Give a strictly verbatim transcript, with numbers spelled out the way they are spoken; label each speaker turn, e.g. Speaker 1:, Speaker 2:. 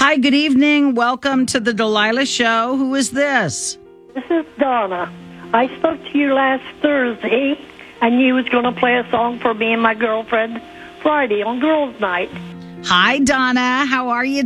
Speaker 1: Hi, good evening. Welcome to the Delilah Show. Who is this?
Speaker 2: This is Donna. I spoke to you last Thursday, and you was going to play a song for me and my girlfriend Friday on Girls' Night.
Speaker 1: Hi, Donna. How are you